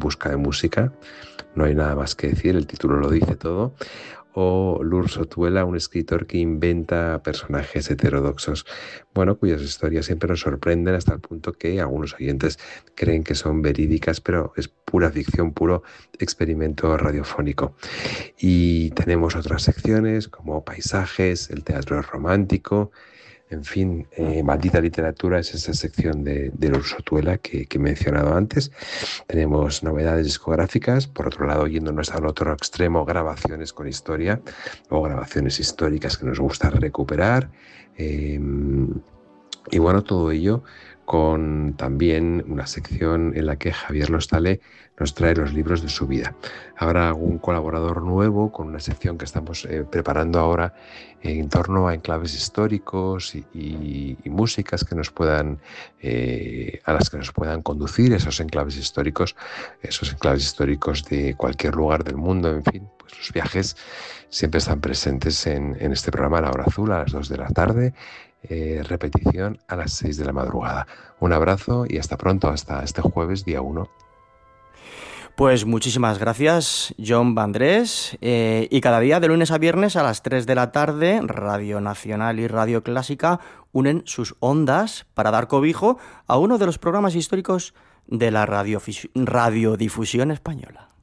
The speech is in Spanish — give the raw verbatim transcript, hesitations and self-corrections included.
busca de música, no hay nada más que decir, el título lo dice todo. O Lur Sotuela, un escritor que inventa personajes heterodoxos, bueno, cuyas historias siempre nos sorprenden hasta el punto que algunos oyentes creen que son verídicas, pero es pura ficción, puro experimento radiofónico. Y tenemos otras secciones como paisajes, el teatro romántico, en fin, eh, Maldita Literatura es esa sección de, de Lur Sotuela que, que he mencionado antes. Tenemos novedades discográficas, por otro lado, yéndonos al otro extremo, grabaciones con historia o grabaciones históricas que nos gusta recuperar. Eh, y bueno, todo ello con también una sección en la que Javier Lostale nos trae los libros de su vida. Habrá algún colaborador nuevo con una sección que estamos eh, preparando ahora en torno a enclaves históricos y, y, y músicas que nos puedan, eh, a las que nos puedan conducir esos enclaves históricos, esos enclaves históricos de cualquier lugar del mundo, en fin, pues los viajes siempre están presentes en, en este programa La Hora Azul a las dos de la tarde, eh, repetición a las seis de la madrugada. Un abrazo y hasta pronto, hasta este jueves día uno. Pues muchísimas gracias, Jon Vandrés. Eh, y cada día, de lunes a viernes a las tres de la tarde, Radio Nacional y Radio Clásica unen sus ondas para dar cobijo a uno de los programas históricos de la radiodifusión española.